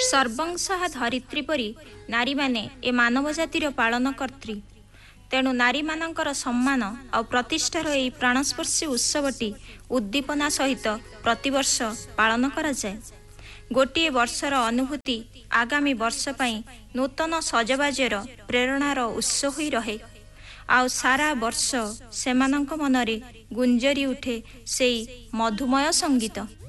ସର୍ବଂସହା ଧରିତ୍ରୀ ପରି ନାରୀମାନେ ଏ ମାନବ ଜାତିର ପାଳନ କର୍ତ୍ରୀ। ତେଣୁ ନାରୀମାନଙ୍କର ସମ୍ମାନ ଆଉ ପ୍ରତିଷ୍ଠାର ଏହି ପ୍ରାଣସ୍ପର୍ଶୀ ଉତ୍ସବଟି ଉଦ୍ଦୀପନା ସହିତ ପ୍ରତିବର୍ଷ ପାଳନ କରାଯାଏ। ଗୋଟିଏ ବର୍ଷର ଅନୁଭୂତି ଆଗାମୀ ବର୍ଷ ପାଇଁ ନୂତନ ସଜବାଜର ପ୍ରେରଣାର ଉତ୍ସ ହୋଇ ରହେ। ଆଉ ସାରା ବର୍ଷ ସେମାନଙ୍କ ମନରେ ଗୁଞ୍ଜରି ଉଠେ ସେଇ ମଧୁମୟ ସଙ୍ଗୀତ।